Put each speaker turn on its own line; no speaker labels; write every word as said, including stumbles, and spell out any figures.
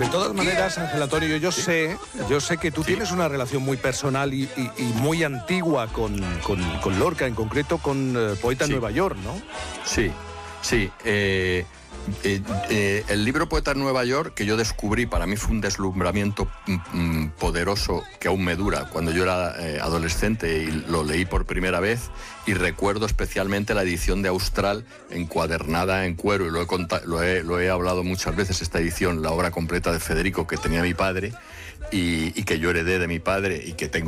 De todas maneras, Ángel Antonio, yo sé, yo sé que tú
Sí.
tienes una relación muy personal y, y- y muy antigua con, con- con Lorca, en concreto con eh, Poeta en
Sí.
Nueva York, ¿no?
Sí, sí. eh, eh, eh, el libro Poeta en Nueva York, que yo descubrí, para mí fue un deslumbramiento mm, mm, poderoso que aún me dura. Cuando yo era eh, adolescente y lo leí por primera vez, y recuerdo especialmente la edición de Austral encuadernada en cuero, y lo he, conta- lo he, lo he hablado muchas veces, esta edición, la obra completa de Federico que tenía mi padre y, y que yo heredé de mi padre y que tengo